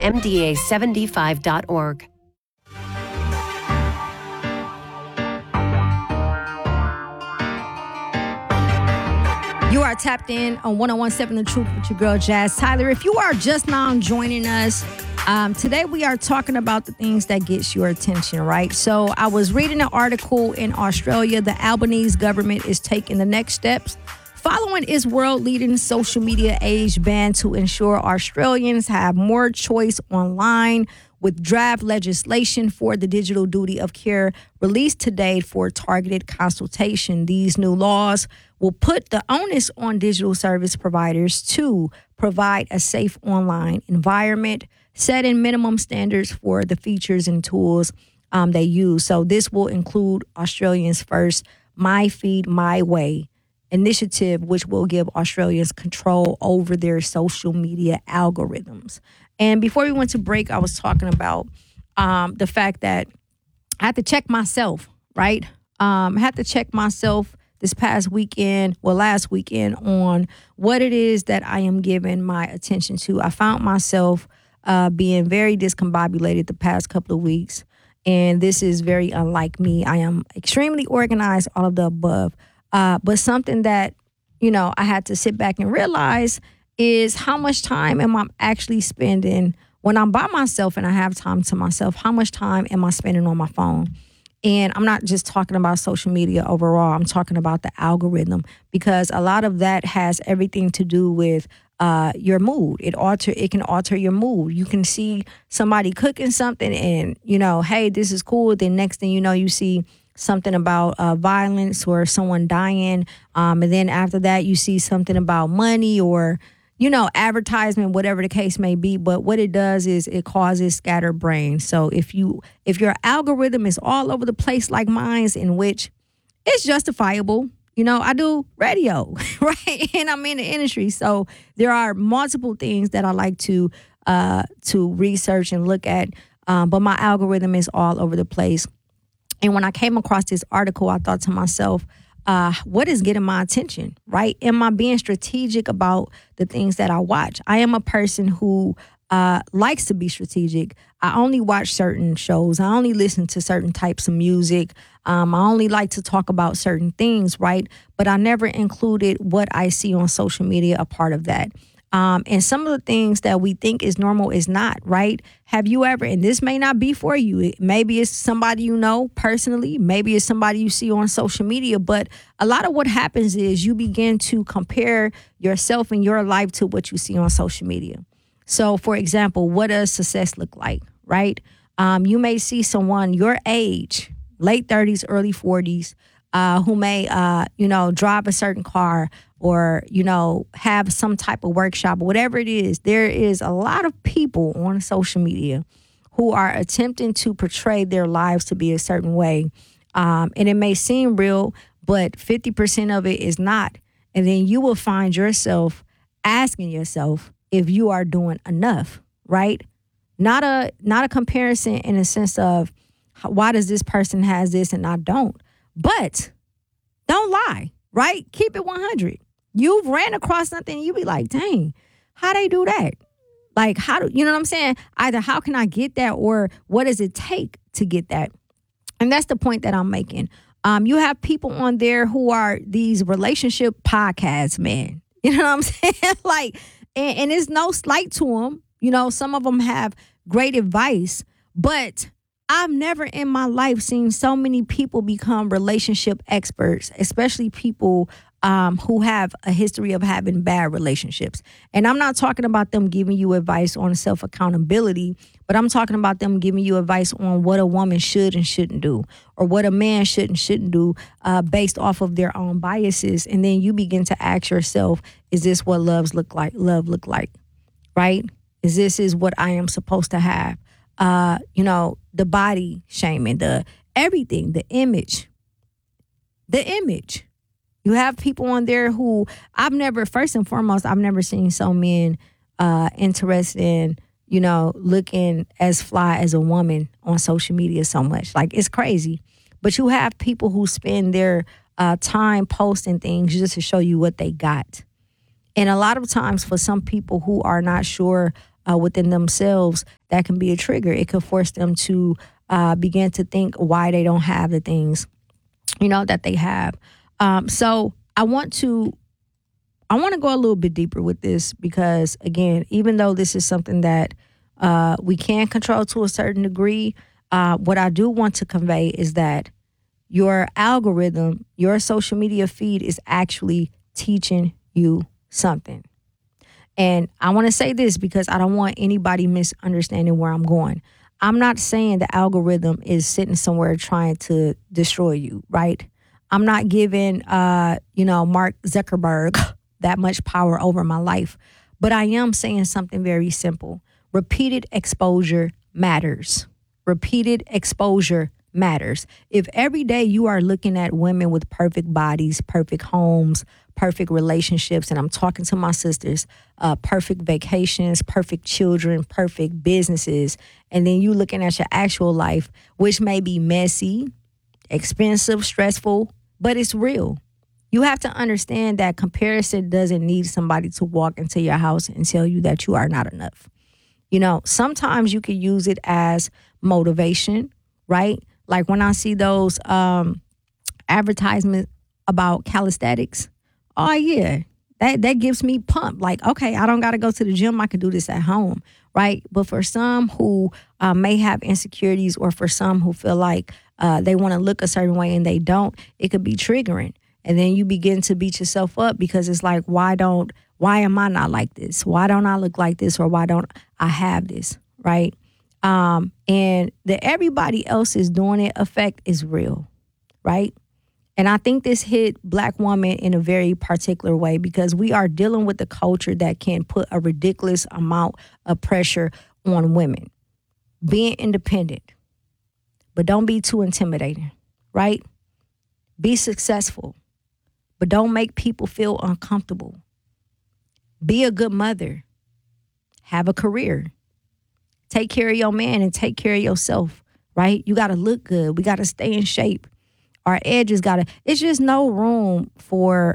mda75.org. You are tapped in on 101.7 The Truth with your girl, Jazz Tyler. If you are just now joining us, today we are talking about the things that gets your attention, right? So I was reading an article in Australia. The Albanese government is taking the next steps following its world-leading social media age ban to ensure Australians have more choice online, with draft legislation for the digital duty of care released today for targeted consultation. These new laws will put the onus on digital service providers to provide a safe online environment, setting minimum standards for the features and tools they use. So this will include Australians' first My Feed My Way initiative, which will give Australians control over their social media algorithms. And before we went to break, I was talking about the fact that I had to check myself, right? I had to check myself this past weekend, last weekend, on what it is that I am giving my attention to. I found myself being very discombobulated the past couple of weeks, and this is very unlike me. I am extremely organized, all of the above. But something that, I had to sit back and realize is how much time am I actually spending when I'm by myself and I have time to myself. How much time am I spending on my phone? And I'm not just talking about social media overall. I'm talking about the algorithm, because a lot of that has everything to do with your mood. It can alter your mood. You can see somebody cooking something and, hey, this is cool. Then next thing you know, you see something about violence or someone dying. And then after that, you see something about money or, advertisement, whatever the case may be. But what it does is it causes scattered brain. So if your algorithm is all over the place like mine's, in which it's justifiable, I do radio, right? And I'm in the industry. So there are multiple things that I like to research and look at. But my algorithm is all over the place. And when I came across this article, I thought to myself, what is getting my attention, right? Am I being strategic about the things that I watch? I am a person who likes to be strategic. I only watch certain shows. I only listen to certain types of music. I only like to talk about certain things, right? But I never included what I see on social media a part of that. And some of the things that we think is normal is not, right? Have you ever, and this may not be for you, maybe it's somebody you know personally, maybe it's somebody you see on social media, but a lot of what happens is you begin to compare yourself and your life to what you see on social media. So, for example, what does success look like, right? You may see someone your age, late 30s, early 40s, who may, drive a certain car or, have some type of workshop, whatever it is. There is a lot of people on social media who are attempting to portray their lives to be a certain way. And it may seem real, but 50% of it is not. And then you will find yourself asking yourself if you are doing enough, right? Not a comparison in a sense of why does this person has this and I don't. But don't lie, right? Keep it 100. You've ran across something and you be like, dang, how they do that? Like, you know what I'm saying? Either how can I get that or what does it take to get that? And that's the point that I'm making. You have people on there who are these relationship podcasts, man. You know what I'm saying? Like, and it's no slight to them. Some of them have great advice, but I've never in my life seen so many people become relationship experts, especially people who have a history of having bad relationships. And I'm not talking about them giving you advice on self-accountability, but I'm talking about them giving you advice on what a woman should and shouldn't do, or what a man should and shouldn't do based off of their own biases. And then you begin to ask yourself, is this what love look like, right? Is what I am supposed to have? The body shaming, the everything, the image. You have people on there who first and foremost, I've never seen so men interested in, looking as fly as a woman on social media so much. Like, it's crazy. But you have people who spend their time posting things just to show you what they got. And a lot of times for some people who are not sure within themselves that can be a trigger. It could force them to begin to think why they don't have the things, that they have. So I want to go a little bit deeper with this because, again, even though this is something that we can control to a certain degree, what I do want to convey is that your algorithm, your social media feed is actually teaching you something. And I want to say this because I don't want anybody misunderstanding where I'm going. I'm not saying the algorithm is sitting somewhere trying to destroy you, right? I'm not giving, Mark Zuckerberg that much power over my life. But I am saying something very simple. Repeated exposure matters. Repeated exposure matters. If every day you are looking at women with perfect bodies, perfect homes, perfect relationships, and I'm talking to my sisters, perfect vacations, perfect children, perfect businesses, and then you looking at your actual life, which may be messy, expensive, stressful, but it's real. You have to understand that comparison doesn't need somebody to walk into your house and tell you that you are not enough. Sometimes you can use it as motivation, right? Like when I see those advertisements about calisthenics, oh yeah, that gives me pump. Like, okay, I don't got to go to the gym. I can do this at home, right? But for some who may have insecurities, or for some who feel like they want to look a certain way and they don't, it could be triggering. And then you begin to beat yourself up because it's like, why am I not like this? Why don't I look like this? Or why don't I have this, right? And the everybody else is doing it effect is real, right? And I think this hit Black women in a very particular way because we are dealing with a culture that can put a ridiculous amount of pressure on women. Being independent, but don't be too intimidating, right? Be successful, but don't make people feel uncomfortable. Be a good mother. Have a career. Take care of your man and take care of yourself, right? You got to look good. We got to stay in shape. Our edges it's just no room for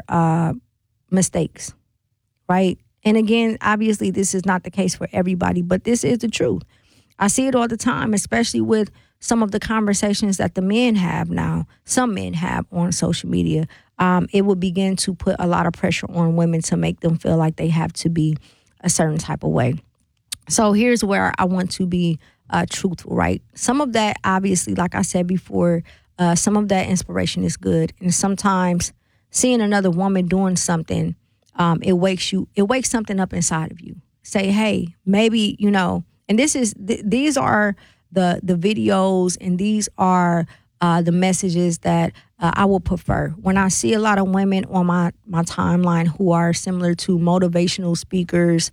mistakes, right? And again, obviously this is not the case for everybody, but this is the truth. I see it all the time, especially with some of the conversations that the men have now, some men have on social media. It will begin to put a lot of pressure on women to make them feel like they have to be a certain type of way. So here's where I want to be truthful, right? Some of that, obviously, like I said before, some of that inspiration is good. And sometimes seeing another woman doing something, it wakes something up inside of you. Say, hey, maybe, and these are the videos, and these are the messages that I will prefer. When I see a lot of women on my timeline who are similar to motivational speakers,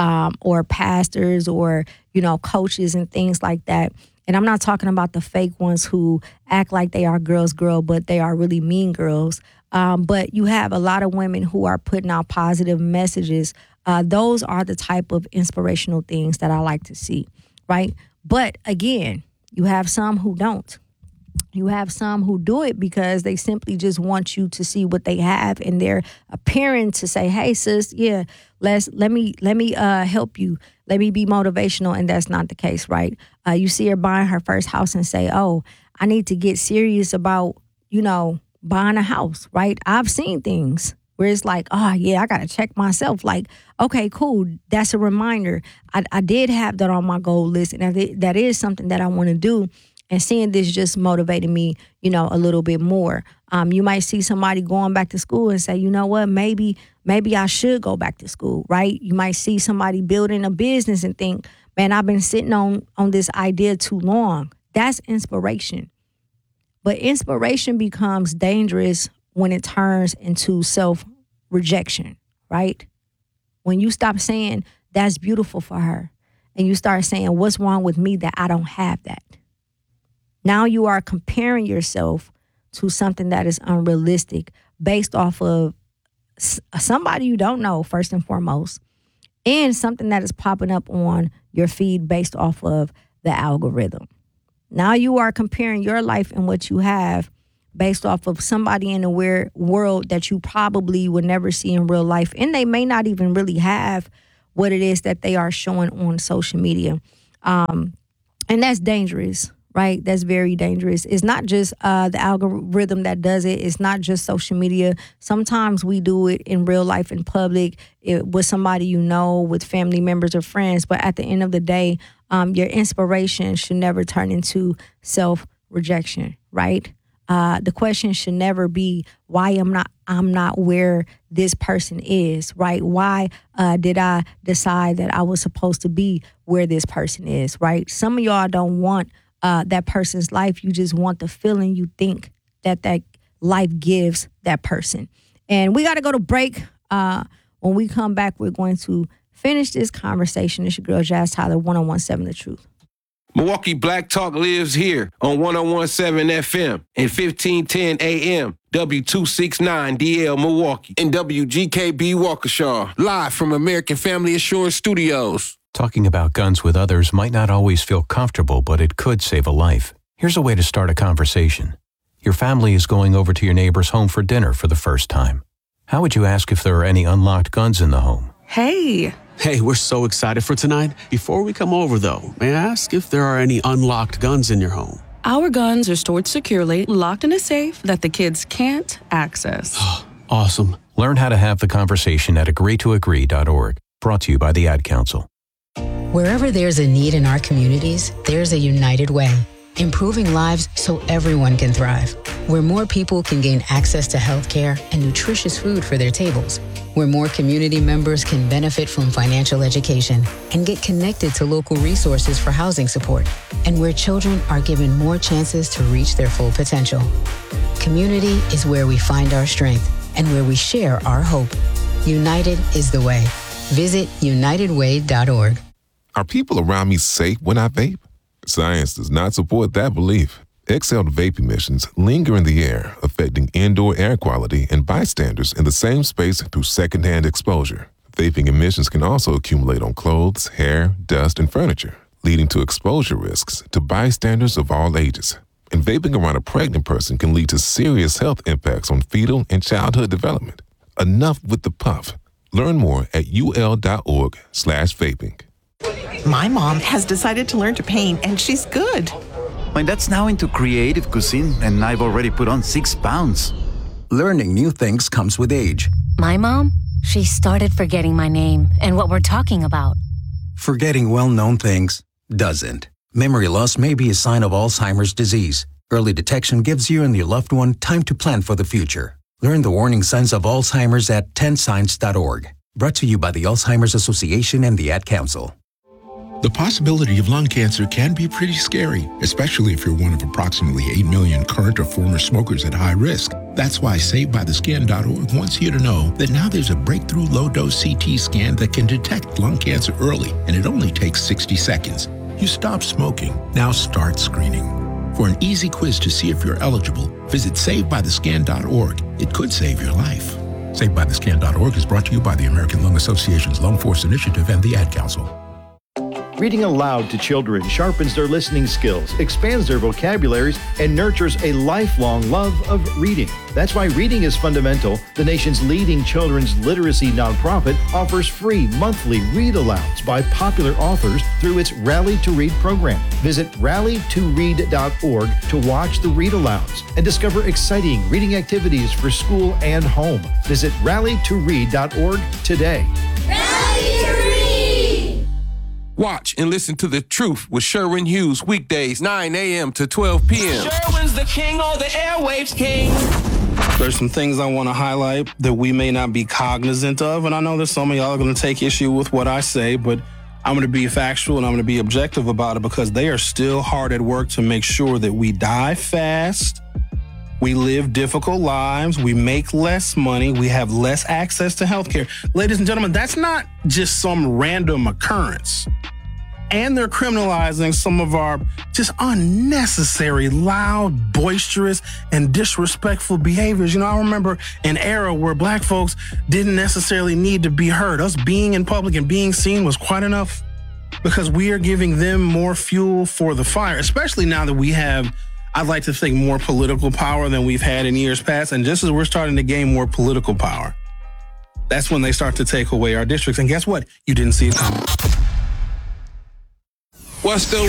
or pastors, or, coaches and things like that. And I'm not talking about the fake ones who act like they are girls, but they are really mean girls. But you have a lot of women who are putting out positive messages. Those are the type of inspirational things that I like to see, right? But again, you have some who don't. You have some who do it because they simply just want you to see what they have, and they're appearing to say, "Hey, sis, yeah, let me help you. Let me be motivational," and that's not the case, right? You see her buying her first house and say, "Oh, I need to get serious about buying a house," right? I've seen things where it's like, "Oh yeah, I gotta check myself." Like, okay, cool. That's a reminder. I did have that on my goal list, and that is something that I want to do. And seeing this just motivated me, a little bit more. You might see somebody going back to school and say, you know what, maybe I should go back to school, right? You might see somebody building a business and think, man, I've been sitting on this idea too long. That's inspiration. But inspiration becomes dangerous when it turns into self-rejection, right? When you stop saying, that's beautiful for her, and you start saying, what's wrong with me that I don't have that? Now you are comparing yourself to something that is unrealistic based off of somebody you don't know, first and foremost, and something that is popping up on your feed based off of the algorithm. Now you are comparing your life and what you have based off of somebody in the world that you probably would never see in real life, and they may not even really have what it is that they are showing on social media. And that's dangerous, right? That's very dangerous. It's not just the algorithm that does it. It's not just social media. Sometimes we do it in real life, in public, with somebody you know, with family members or friends. But at the end of the day, your inspiration should never turn into self-rejection, right? The question should never be why I'm not where this person is, right? Why did I decide that I was supposed to be where this person is, right? Some of y'all don't want that person's life. You just want the feeling you think that life gives that person. And we got to go to break. When we come back, we're going to finish this conversation. It's your girl, Jazz Tyler, 101.7 The Truth. Milwaukee Black Talk lives here on 101.7 FM and 1510 AM, W269DL Milwaukee, and WGKB Waukesha, live from American Family Assurance Studios. Talking about guns with others might not always feel comfortable, but it could save a life. Here's a way to start a conversation. Your family is going over to your neighbor's home for dinner for the first time. How would you ask if there are any unlocked guns in the home? Hey, we're so excited for tonight. Before we come over, though, may I ask if there are any unlocked guns in your home? Our guns are stored securely, locked in a safe that the kids can't access. Awesome. Learn how to have the conversation at agreetoagree.org. Brought to you by the Ad Council. Wherever there's a need in our communities, there's a United Way. Improving lives so everyone can thrive. Where more people can gain access to healthcare and nutritious food for their tables. Where more community members can benefit from financial education and get connected to local resources for housing support. And where children are given more chances to reach their full potential. Community is where we find our strength and where we share our hope. United is the way. Visit unitedway.org. Are people around me safe when I vape? Science does not support that belief. Exhaled vape emissions linger in the air, affecting indoor air quality and bystanders in the same space through secondhand exposure. Vaping emissions can also accumulate on clothes, hair, dust, and furniture, leading to exposure risks to bystanders of all ages. And vaping around a pregnant person can lead to serious health impacts on fetal and childhood development. Enough with the puff. Learn more at ul.org/vaping. My mom has decided to learn to paint, and she's good. My dad's now into creative cuisine, and I've already put on 6 pounds. Learning new things comes with age. My mom, she started forgetting my name and what we're talking about. Forgetting well-known things doesn't. Memory loss may be a sign of Alzheimer's disease. Early detection gives you and your loved one time to plan for the future. Learn the warning signs of Alzheimer's at 10signs.org. Brought to you by the Alzheimer's Association and the Ad Council. The possibility of lung cancer can be pretty scary, especially if you're one of approximately 8 million current or former smokers at high risk. That's why SaveByTheScan.org wants you to know that now there's a breakthrough low-dose CT scan that can detect lung cancer early, and it only takes 60 seconds. You stop smoking, now start screening. For an easy quiz to see if you're eligible, visit SaveByTheScan.org. It could save your life. SaveByTheScan.org is brought to you by the American Lung Association's Lung Force Initiative and the Ad Council. Reading aloud to children sharpens their listening skills, expands their vocabularies, and nurtures a lifelong love of reading. That's why Reading is Fundamental, the nation's leading children's literacy nonprofit, offers free monthly read-alouds by popular authors through its Rally to Read program. Visit rallytoread.org to watch the read-alouds and discover exciting reading activities for school and home. Visit rallytoread.org today. Rally to Read! Watch and listen to The Truth with Sherwin Hughes weekdays 9 a.m. to 12 p.m. Sherwin's the king of the airwaves king. There's some things I want to highlight that we may not be cognizant of, and I know that some of y'all are going to take issue with what I say, but I'm going to be factual and I'm going to be objective about it because they are still hard at work to make sure that we die fast, we live difficult lives, we make less money, we have less access to healthcare. Ladies and gentlemen, that's not just some random occurrence. And they're criminalizing some of our just unnecessary, loud, boisterous, and disrespectful behaviors. You know, I remember an era where black folks didn't necessarily need to be heard. Us being in public and being seen was quite enough because we are giving them more fuel for the fire, especially now that we have, I'd like to think, more political power than we've had in years past. And just as we're starting to gain more political power, that's when they start to take away our districts. And guess what? You didn't see it coming. What's the